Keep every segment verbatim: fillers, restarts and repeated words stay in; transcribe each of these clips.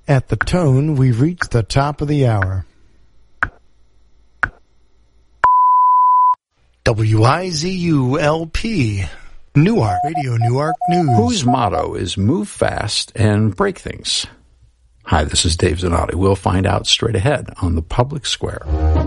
At the tone, we've reached the top of the hour. W I Z U L P, Newark, Radio Newark News. Whose motto is move fast and break things? Hi, this is Dave Zanotti. We'll find out straight ahead on the Public Square.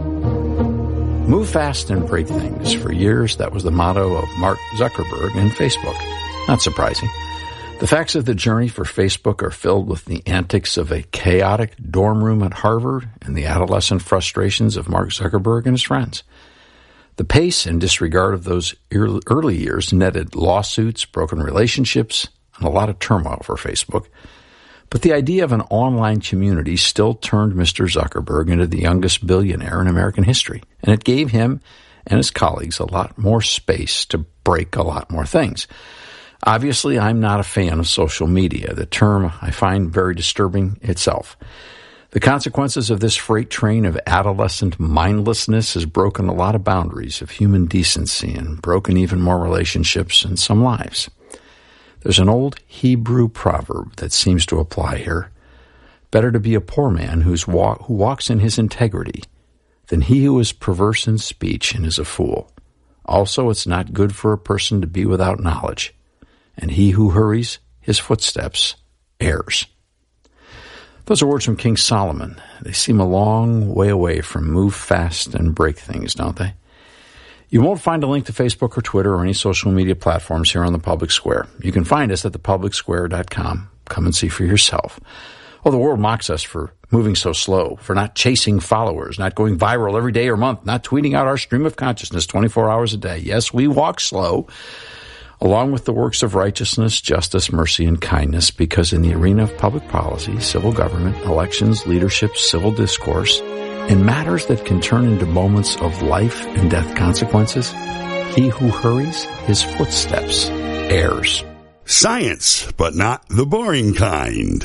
Move fast and break things. For years, that was the motto of Mark Zuckerberg and Facebook. Not surprising. The facts of the journey for Facebook are filled with the antics of a chaotic dorm room at Harvard and the adolescent frustrations of Mark Zuckerberg and his friends. The pace and disregard of those early years netted lawsuits, broken relationships, and a lot of turmoil for Facebook. But the idea of an online community still turned Mister Zuckerberg into the youngest billionaire in American history, and it gave him and his colleagues a lot more space to break a lot more things. Obviously, I'm not a fan of social media, the term I find very disturbing itself. The consequences of this freight train of adolescent mindlessness has broken a lot of boundaries of human decency and broken even more relationships and some lives. There's an old Hebrew proverb that seems to apply here. Better to be a poor man who's walk, who walks in his integrity than he who is perverse in speech and is a fool. Also, it's not good for a person to be without knowledge, and he who hurries his footsteps errs. Those are words from King Solomon. They seem a long way away from move fast and break things, don't they? You won't find a link to Facebook or Twitter or any social media platforms here on the Public Square. You can find us at the public square dot com. Come and see for yourself. Oh, the world mocks us for moving so slow, for not chasing followers, not going viral every day or month, not tweeting out our stream of consciousness twenty-four hours a day. Yes, we walk slow, along with the works of righteousness, justice, mercy, and kindness, because in the arena of public policy, civil government, elections, leadership, civil discourse, and matters that can turn into moments of life and death consequences, he who hurries his footsteps errs. Science, but not the boring kind.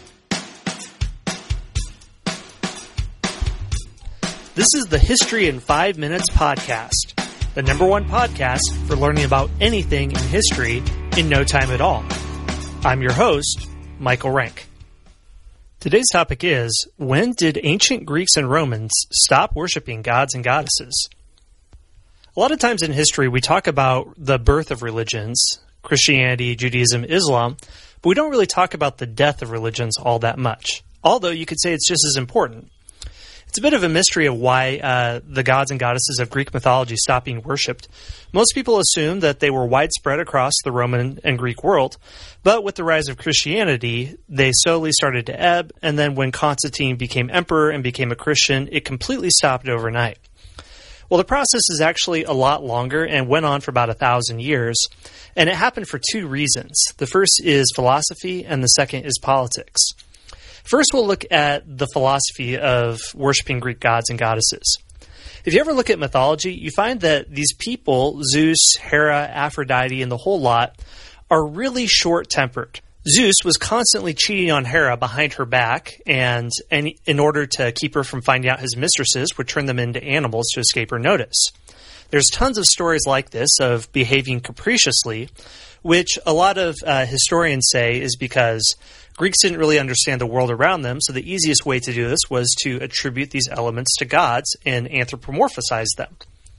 This is the History in Five Minutes podcast, the number one podcast for learning about anything in history in no time at all. I'm your host, Michael Rank. Today's topic is, when did ancient Greeks and Romans stop worshiping gods and goddesses? A lot of times in history we talk about the birth of religions, Christianity, Judaism, Islam, but we don't really talk about the death of religions all that much, although you could say it's just as important. It's a bit of a mystery of why uh, the gods and goddesses of Greek mythology stopped being worshipped. Most people assume that they were widespread across the Roman and Greek world, but with the rise of Christianity, they slowly started to ebb, and then when Constantine became emperor and became a Christian, it completely stopped overnight. Well, the process is actually a lot longer and went on for about a thousand years, and it happened for two reasons. The first is philosophy, and the second is politics. First, we'll look at the philosophy of worshiping Greek gods and goddesses. If you ever look at mythology, you find that these people, Zeus, Hera, Aphrodite, and the whole lot, are really short-tempered. Zeus was constantly cheating on Hera behind her back, and in order to keep her from finding out his mistresses, would turn them into animals to escape her notice. There's tons of stories like this of behaving capriciously, which a lot of uh, historians say is because Greeks didn't really understand the world around them, so the easiest way to do this was to attribute these elements to gods and anthropomorphize them.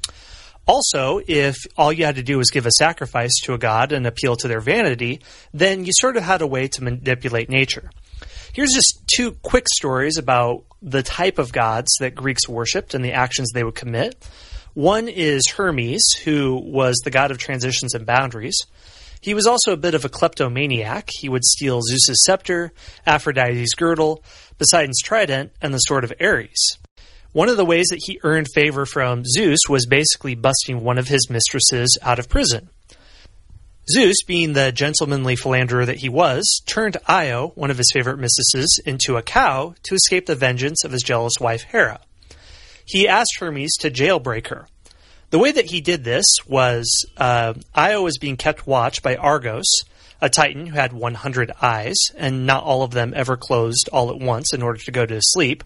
Also, if all you had to do was give a sacrifice to a god and appeal to their vanity, then you sort of had a way to manipulate nature. Here's just two quick stories about the type of gods that Greeks worshipped and the actions they would commit. One is Hermes, who was the god of transitions and boundaries. He was also a bit of a kleptomaniac. He would steal Zeus's scepter, Aphrodite's girdle, Poseidon's trident, and the sword of Ares. One of the ways that he earned favor from Zeus was basically busting one of his mistresses out of prison. Zeus, being the gentlemanly philanderer that he was, turned Io, one of his favorite mistresses, into a cow to escape the vengeance of his jealous wife Hera. He asked Hermes to jailbreak her. The way that he did this was uh, Io was being kept watch by Argos, a titan who had one hundred eyes, and not all of them ever closed all at once in order to go to sleep.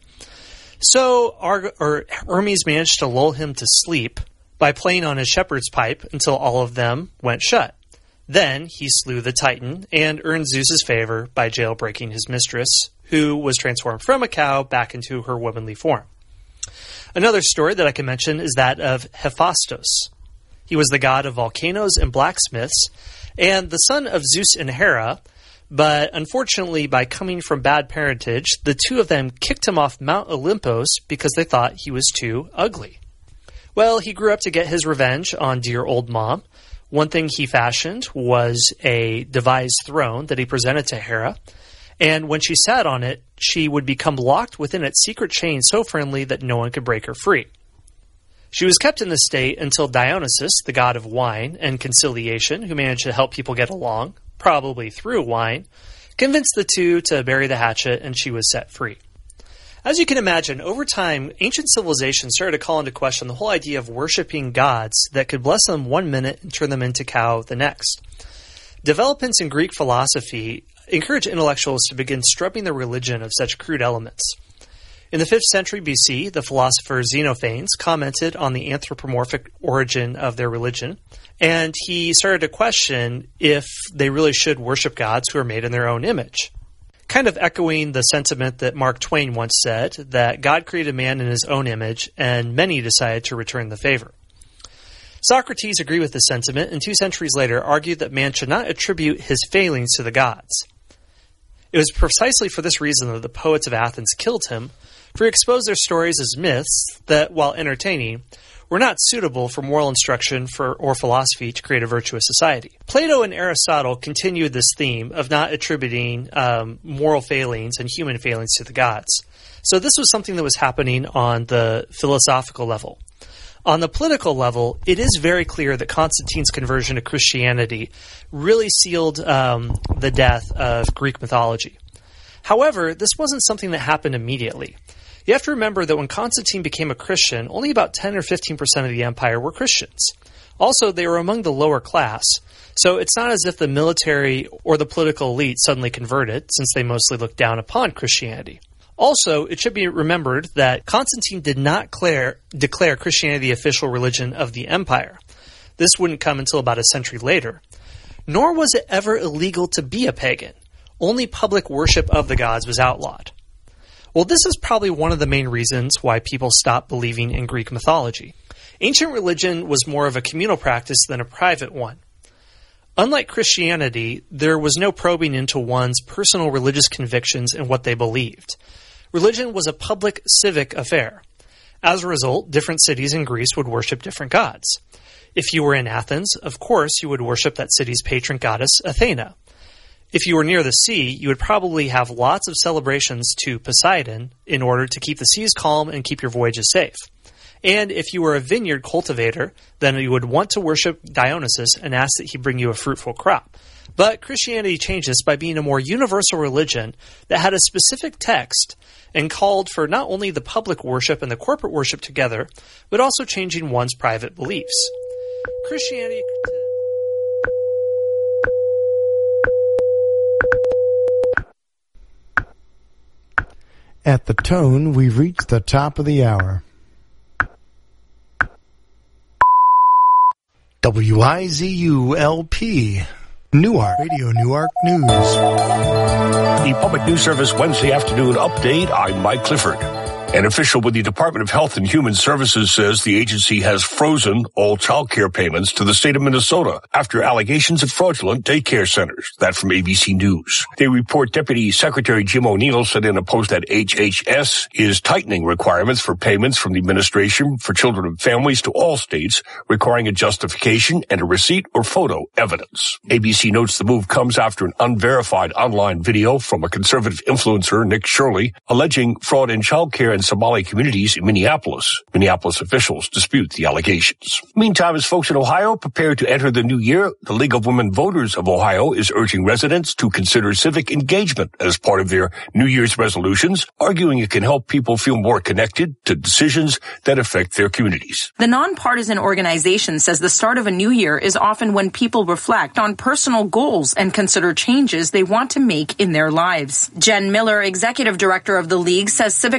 So Arg- or Hermes managed to lull him to sleep by playing on his shepherd's pipe until all of them went shut. Then he slew the Titan and earned Zeus's favor by jailbreaking his mistress, who was transformed from a cow back into her womanly form. Another story that I can mention is that of Hephaestus. He was the god of volcanoes and blacksmiths, and the son of Zeus and Hera, but unfortunately, by coming from bad parentage, the two of them kicked him off Mount Olympus because they thought he was too ugly. Well, he grew up to get his revenge on dear old mom. One thing he fashioned was a devised throne that he presented to Hera, and when she sat on it, she would become locked within its secret chain so firmly that no one could break her free. She was kept in this state until Dionysus, the god of wine and conciliation, who managed to help people get along, probably through wine, convinced the two to bury the hatchet, and she was set free. As you can imagine, over time, ancient civilizations started to call into question the whole idea of worshiping gods that could bless them one minute and turn them into cow the next. Developments in Greek philosophy encouraged intellectuals to begin stripping their religion of such crude elements. In the fifth century B C, the philosopher Xenophanes commented on the anthropomorphic origin of their religion, and he started to question if they really should worship gods who are made in their own image. Kind of echoing the sentiment that Mark Twain once said, that God created man in his own image, and many decided to return the favor. Socrates agreed with this sentiment, and two centuries later argued that man should not attribute his failings to the gods. It was precisely for this reason that the poets of Athens killed him, for he exposed their stories as myths that, while entertaining, were not suitable for moral instruction for, or philosophy to create a virtuous society. Plato and Aristotle continued this theme of not attributing um, moral failings and human failings to the gods. So this was something that was happening on the philosophical level. On the political level, it is very clear that Constantine's conversion to Christianity really sealed um, the death of Greek mythology. However, this wasn't something that happened immediately. You have to remember that when Constantine became a Christian, only about ten or fifteen percent of the empire were Christians. Also, they were among the lower class, so it's not as if the military or the political elite suddenly converted, since they mostly looked down upon Christianity. Also, it should be remembered that Constantine did not declare, declare Christianity the official religion of the empire. This wouldn't come until about a century later. Nor was it ever illegal to be a pagan. Only public worship of the gods was outlawed. Well, this is probably one of the main reasons why people stopped believing in Greek mythology. Ancient religion was more of a communal practice than a private one. Unlike Christianity, there was no probing into one's personal religious convictions and what they believed. Religion was a public civic affair. As a result, different cities in Greece would worship different gods. If you were in Athens, of course, you would worship that city's patron goddess, Athena. If you were near the sea, you would probably have lots of celebrations to Poseidon in order to keep the seas calm and keep your voyages safe. And if you were a vineyard cultivator, then you would want to worship Dionysus and ask that he bring you a fruitful crop. But Christianity changed this by being a more universal religion that had a specific text and called for not only the public worship and the corporate worship together, but also changing one's private beliefs. Christianity... At the tone, we've reached the top of the hour. W I Z U L P, Newark, Radio Newark News. The Public News Service Wednesday afternoon update. I'm Mike Clifford. An official with the Department of Health and Human Services says the agency has frozen all child care payments to the state of Minnesota after allegations of fraudulent daycare centers. That from A B C News. They report Deputy Secretary Jim O'Neill said in a post that H H S is tightening requirements for payments from the Administration for Children and Families to all states, requiring a justification and a receipt or photo evidence. A B C notes the move comes after an unverified online video from a conservative influencer, Nick Shirley, alleging fraud in child care in Somali communities in Minneapolis. Minneapolis officials dispute the allegations. Meantime, as folks in Ohio prepare to enter the new year, the League of Women Voters of Ohio is urging residents to consider civic engagement as part of their New Year's resolutions, arguing it can help people feel more connected to decisions that affect their communities. The nonpartisan organization says the start of a new year is often when people reflect on personal goals and consider changes they want to make in their lives. Jen Miller, executive director of the League, says civic participation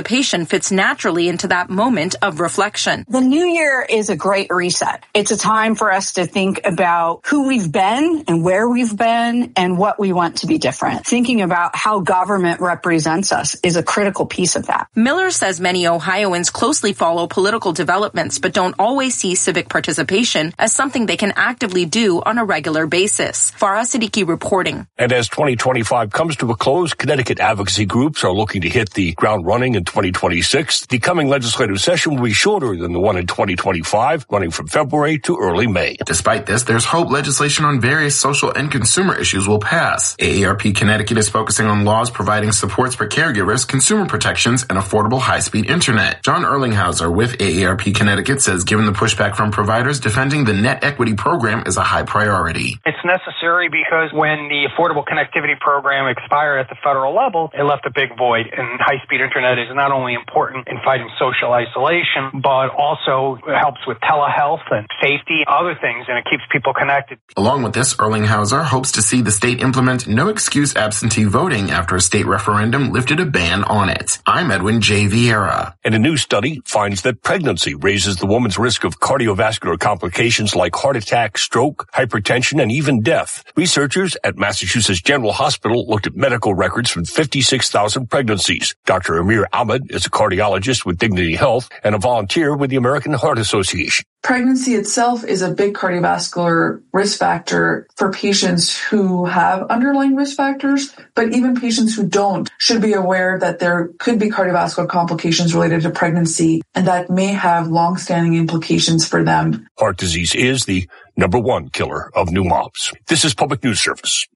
participation fits naturally into that moment of reflection. The new year is a great reset. It's a time for us to think about who we've been and where we've been and what we want to be different. Thinking about how government represents us is a critical piece of that. Miller says many Ohioans closely follow political developments but don't always see civic participation as something they can actively do on a regular basis. Farah Siddiqui reporting. And as twenty twenty-five comes to a close, Connecticut advocacy groups are looking to hit the ground running in twenty twenty-six. The coming legislative session will be shorter than the one in twenty twenty-five, running from February to early May. Despite this, there's hope legislation on various social and consumer issues will pass. A A R P Connecticut is focusing on laws providing supports for caregivers, consumer protections, and affordable high-speed internet. John Erlinghauser with A A R P Connecticut says given the pushback from providers, defending the net equity program is a high priority. It's necessary because when the Affordable Connectivity Program expired at the federal level, it left a big void, and high-speed internet is not only important in fighting social isolation, but also helps with telehealth and safety, other things, and it keeps people connected. Along with this, Erlinghauser hopes to see the state implement no-excuse absentee voting after a state referendum lifted a ban on it. I'm Edwin J. Vieira. And a new study finds that pregnancy raises the woman's risk of cardiovascular complications like heart attack, stroke, hypertension, and even death. Researchers at Massachusetts General Hospital looked at medical records from fifty-six thousand pregnancies. Doctor Amir Ahmed is a cardiologist with Dignity Health and a volunteer with the American Heart Association. Pregnancy itself is a big cardiovascular risk factor for patients who have underlying risk factors, but even patients who don't should be aware that there could be cardiovascular complications related to pregnancy, and that may have long-standing implications for them. Heart disease is the number one killer of new moms. This is Public News Service.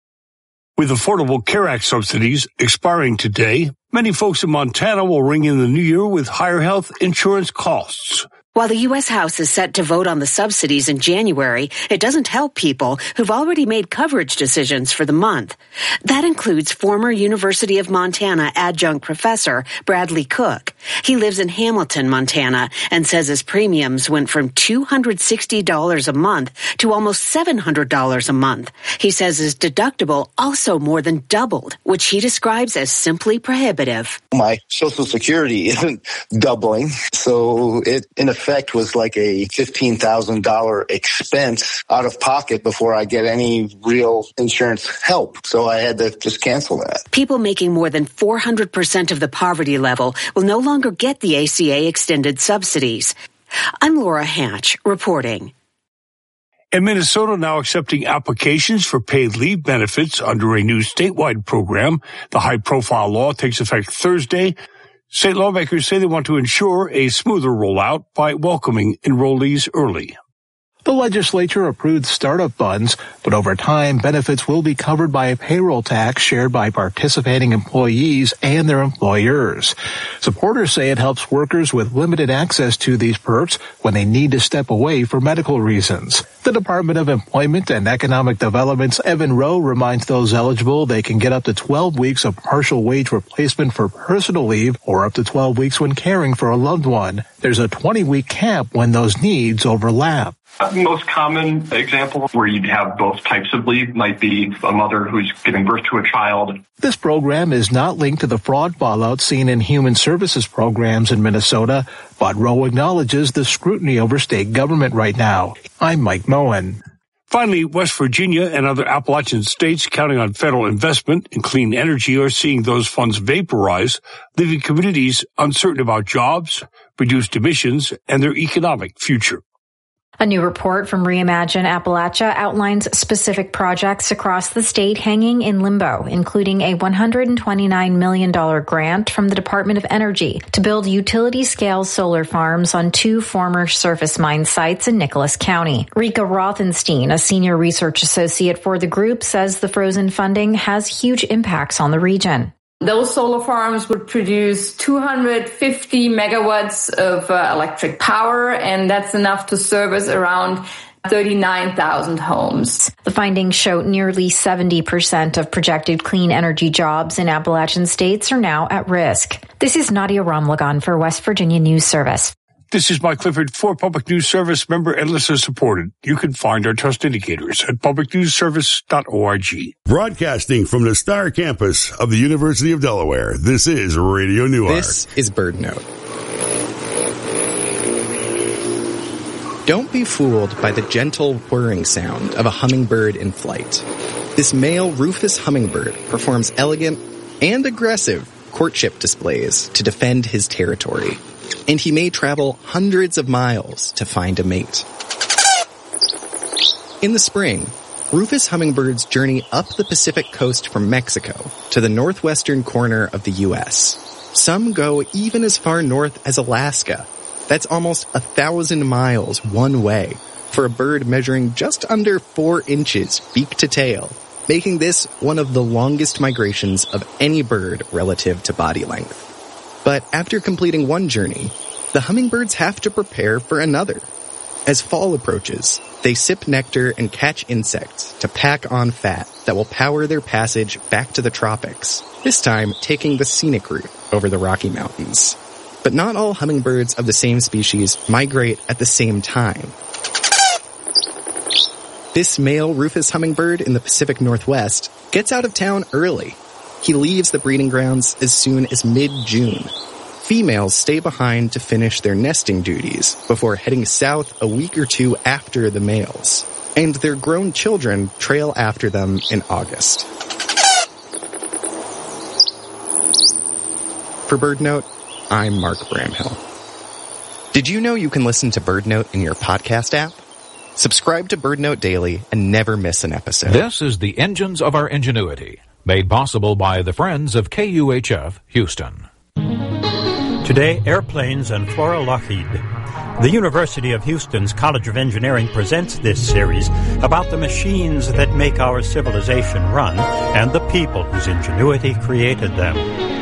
With Affordable Care Act subsidies expiring today, many folks in Montana will ring in the new year with higher health insurance costs. While the U S House is set to vote on the subsidies in January, it doesn't help people who've already made coverage decisions for the month. That includes former University of Montana adjunct professor Bradley Cook. He lives in Hamilton, Montana, and says his premiums went from two hundred sixty dollars a month to almost seven hundred dollars a month. He says his deductible also more than doubled, which he describes as simply prohibitive. My Social Security isn't doubling, so it, in effect, effect was like a fifteen thousand dollars expense out of pocket before I get any real insurance help. So I had to just cancel that. People making more than four hundred percent of the poverty level will no longer get the A C A extended subsidies. I'm Laura Hatch reporting. And Minnesota now accepting applications for paid leave benefits under a new statewide program. The high-profile law takes effect Thursday. State lawmakers say they want to ensure a smoother rollout by welcoming enrollees early. The legislature approved startup funds, but over time, benefits will be covered by a payroll tax shared by participating employees and their employers. Supporters say it helps workers with limited access to these perks when they need to step away for medical reasons. The Department of Employment and Economic Development's Evan Rowe reminds those eligible they can get up to twelve weeks of partial wage replacement for personal leave or up to twelve weeks when caring for a loved one. There's a twenty-week cap when those needs overlap. The most common example where you'd have both types of leave might be a mother who's giving birth to a child. This program is not linked to the fraud fallout seen in human services programs in Minnesota, but Rowe acknowledges the scrutiny over state government right now. I'm Mike Moen. Finally, West Virginia and other Appalachian states counting on federal investment in clean energy are seeing those funds vaporize, leaving communities uncertain about jobs, reduced emissions, and their economic future. A new report from Reimagine Appalachia outlines specific projects across the state hanging in limbo, including a one hundred twenty-nine million dollars grant from the Department of Energy to build utility-scale solar farms on two former surface mine sites in Nicholas County. Rika Rothenstein, a senior research associate for the group, says the frozen funding has huge impacts on the region. Those solar farms would produce two hundred fifty megawatts of uh, electric power, and that's enough to service around thirty-nine thousand homes. The findings show nearly seventy percent of projected clean energy jobs in Appalachian states are now at risk. This is Nadia Ramlagan for West Virginia News Service. This is Mike Clifford for Public News Service, member and listener supported. You can find our trust indicators at public news service dot org. Broadcasting from the Star Campus of the University of Delaware, this is Radio Newark. This is BirdNote. Don't be fooled by the gentle whirring sound of a hummingbird in flight. This male rufous hummingbird performs elegant and aggressive courtship displays to defend his territory, and he may travel hundreds of miles to find a mate. In the spring, rufous hummingbirds journey up the Pacific coast from Mexico to the northwestern corner of the U S. Some go even as far north as Alaska. That's almost a thousand miles one way for a bird measuring just under four inches beak to tail, making this one of the longest migrations of any bird relative to body length. But after completing one journey, the hummingbirds have to prepare for another. As fall approaches, they sip nectar and catch insects to pack on fat that will power their passage back to the tropics, this time taking the scenic route over the Rocky Mountains. But not all hummingbirds of the same species migrate at the same time. This male rufous hummingbird in the Pacific Northwest gets out of town early. He leaves the breeding grounds as soon as mid-June. Females stay behind to finish their nesting duties before heading south a week or two after the males, and their grown children trail after them in August. For BirdNote, I'm Mark Bramhill. Did you know you can listen to BirdNote in your podcast app? Subscribe to BirdNote Daily and never miss an episode. This is the Engines of Our Ingenuity, made possible by the friends of K U H F Houston. Today, airplanes and Flora Lockheed. The University of Houston's College of Engineering presents this series about the machines that make our civilization run and the people whose ingenuity created them.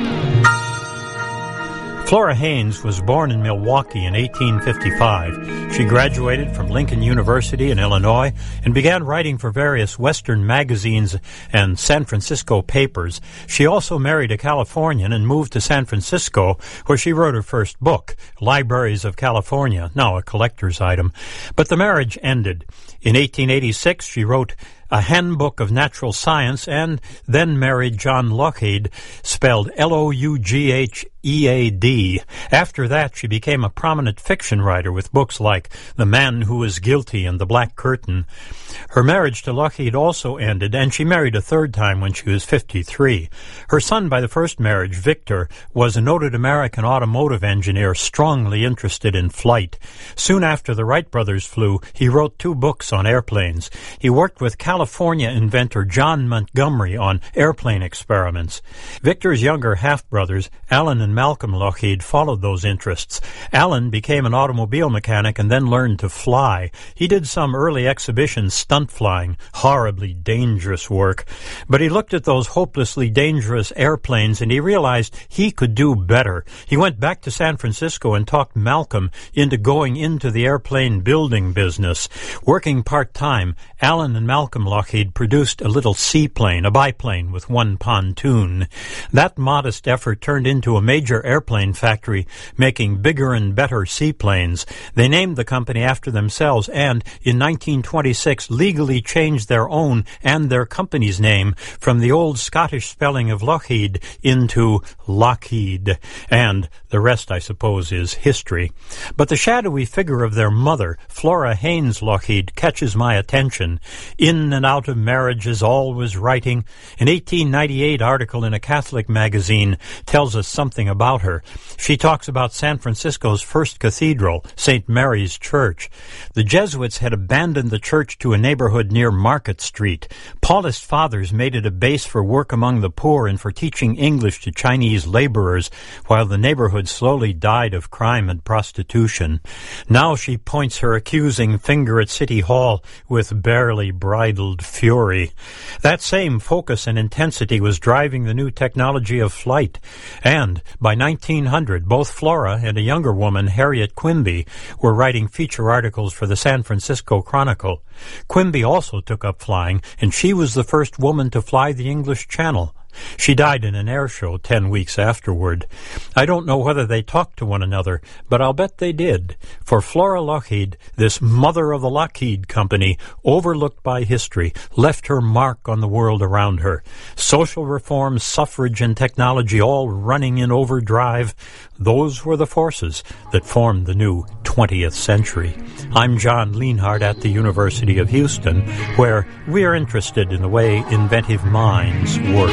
Flora Haynes was born in Milwaukee in eighteen fifty-five. She graduated from Lincoln University in Illinois and began writing for various Western magazines and San Francisco papers. She also married a Californian and moved to San Francisco, where she wrote her first book, Libraries of California, now a collector's item. But the marriage ended. In eighteen eighty-six, she wrote A Handbook of Natural Science, and then married John Lougheed, spelled L O U G H E A D. After that, she became a prominent fiction writer with books like The Man Who Was Guilty and The Black Curtain. Her marriage to Lougheed also ended, and she married a third time when she was fifty-three. Her son by the first marriage, Victor, was a noted American automotive engineer strongly interested in flight. Soon after the Wright brothers flew, he wrote two books on airplanes. He worked with California inventor John Montgomery on airplane experiments. Victor's younger half-brothers, Alan and Malcolm Lougheed, followed those interests. Alan became an automobile mechanic and then learned to fly. He did some early exhibition stunt flying, horribly dangerous work. But he looked at those hopelessly dangerous airplanes and he realized he could do better. He went back to San Francisco and talked Malcolm into going into the airplane building business. Working part-time, Alan and Malcolm Lougheed produced a little seaplane, a biplane with one pontoon. That modest effort turned into a major airplane factory making bigger and better seaplanes. They named the company after themselves and, in nineteen twenty-six, legally changed their own and their company's name from the old Scottish spelling of Lougheed into Lockheed. And the rest, I suppose, is history. But the shadowy figure of their mother, Flora Haynes Lougheed, catches my attention. In and out of marriages, always writing. An eighteen ninety-eight article in a Catholic magazine tells us something about her. She talks about San Francisco's first cathedral, Saint Mary's Church. The Jesuits had abandoned the church to a neighborhood near Market Street. Paulist fathers made it a base for work among the poor and for teaching English to Chinese laborers, while the neighborhood slowly died of crime and prostitution. Now she points her accusing finger at City Hall with barely bridled fury. That same focus and intensity was driving the new technology of flight. And by nineteen hundred, both Flora and a younger woman, Harriet Quimby, were writing feature articles for the San Francisco Chronicle. Quimby also took up flying, and she was the first woman to fly the English Channel. She died in an air show ten weeks afterward. I don't know whether they talked to one another, but I'll bet they did. For Flora Lougheed, this mother of the Lockheed Company, overlooked by history, left her mark on the world around her. Social reform, suffrage, and technology all running in overdrive. Those were the forces that formed the new twentieth century. I'm John Lienhardt at the University of Houston, where we're interested in the way inventive minds work.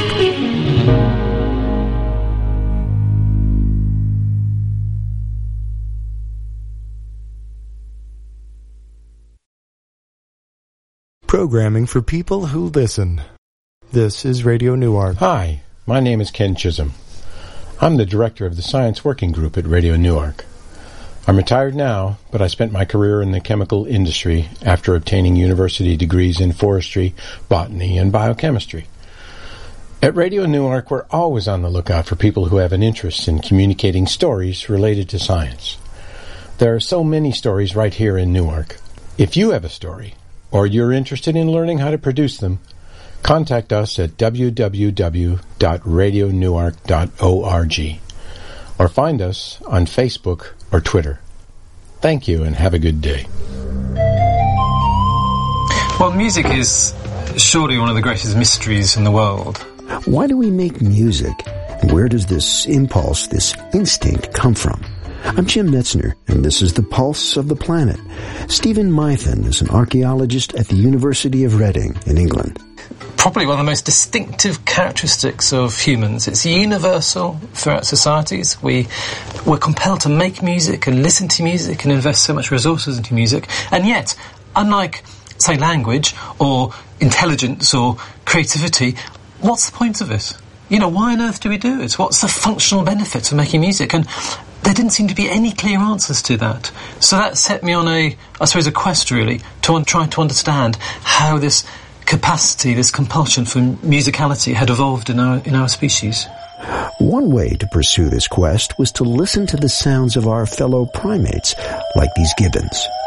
Programming for people who listen. This is Radio Newark. Hi, my name is Ken Chisholm. I'm the director of the Science Working Group at Radio Newark. I'm retired now, but I spent my career in the chemical industry after obtaining university degrees in forestry, botany, and biochemistry. At Radio Newark, we're always on the lookout for people who have an interest in communicating stories related to science. There are so many stories right here in Newark. If you have a story, or you're interested in learning how to produce them, contact us at w w w dot radio newark dot org or find us on Facebook or Twitter. Thank you and have a good day. Well, music is surely one of the greatest mysteries in the world. Why do we make music? And where does this impulse, this instinct come from? I'm Jim Metzner, and this is The Pulse of the Planet. Stephen Mythen is an archaeologist at the University of Reading in England. Probably one of the most distinctive characteristics of humans. It's universal throughout societies. We, we're compelled to make music and listen to music and invest so much resources into music. And yet, unlike, say, language or intelligence or creativity, what's the point of it? You know, why on earth do we do it? What's the functional benefit of making music? And there didn't seem to be any clear answers to that. So that set me on a, I suppose, a quest, really, to try to understand how this capacity, this compulsion for musicality had evolved in our, in our species. One way to pursue this quest was to listen to the sounds of our fellow primates, like these gibbons.